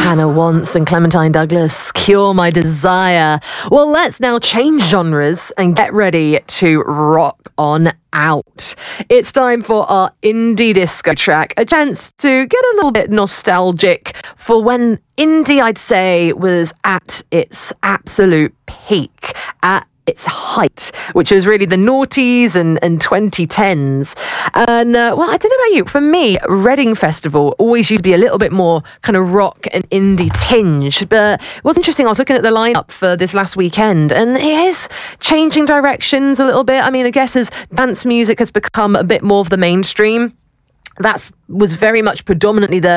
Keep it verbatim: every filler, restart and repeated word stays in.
Hannah Wants and Clementine Douglas, Cure My Desire. Well, let's now change genres and get ready to rock on out. It's time for our indie disco track, a chance to get a little bit nostalgic for when indie, I'd say, was at its absolute peak, at its height, which was really the noughties and, and twenty tens. And, uh, well, I don't know about you. For me, Reading Festival always used to be a little bit more kind of rock and indie tinge. But it was interesting. I was looking at the lineup for this last weekend, and it is changing directions a little bit. I mean, I guess as dance music has become a bit more of the mainstream, that was very much predominantly the